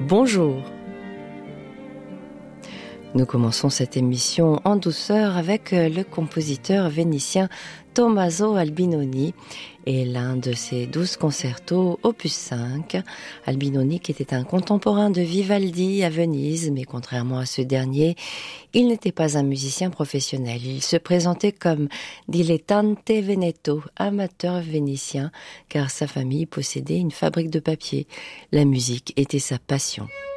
Bonjour. Nous commençons cette émission en douceur avec le compositeur vénitien Tommaso Albinoni et l'un de ses 12 concertos opus 5. Albinoni qui était un contemporain de Vivaldi à Venise, mais contrairement à ce dernier, il n'était pas un musicien professionnel. Il se présentait comme dilettante veneto, amateur vénitien, car sa famille possédait une fabrique de papier. La musique était sa passion.